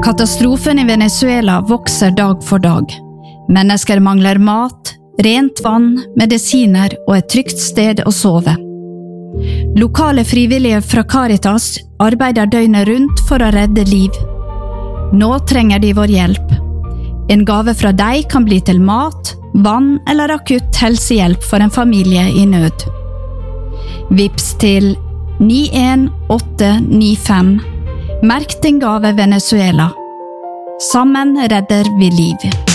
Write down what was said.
Katastrofen i Venezuela vokser dag for dag. Mennesker mangler mat, rent vann, medisiner og et trygt sted å sove. Lokale frivillige fra Caritas arbeider døgnet rundt for å redde liv. Nå trenger de vår hjelp. En gave fra deg kan bli til mat, vann eller akutt helsehjelp for en familie i nød. Vips til 91895. Merk din gave Venezuela. Sammen redder vi liv.